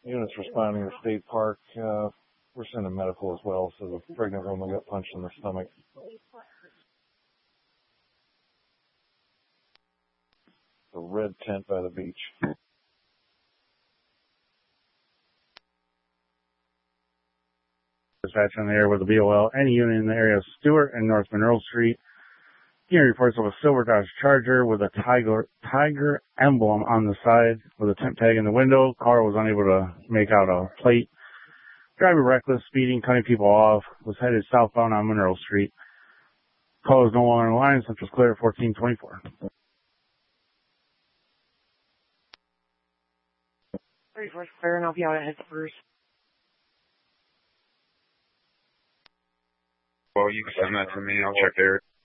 Units responding to State Park. We're sending medical as well, so the pregnant woman got punched in the stomach. The red tent by the beach. Dispatch on the air with the BOL. Any unit in the area of Stewart and North Monroe Street. Unit reports of a silver Dodge Charger with a tiger emblem on the side with a temp tag in the window. Car was unable to make out a plate. Driver reckless, speeding, cutting people off. Was headed southbound on Monroe Street. Call is no longer on the line. Central's clear at 1424. 34's clear, and I'll be out at headquarters. Well, you can send that to me. I'll check there.